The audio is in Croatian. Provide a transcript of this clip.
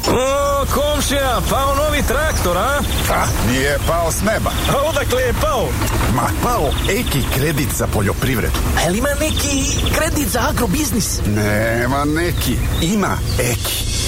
O, komšija, pao novi traktor, a? Pa, nije pao s neba. A odakle je pao? Ma, pao Eki kredit za poljoprivredu. A jel ima neki kredit za agrobiznis? Nema neki, ima Eki.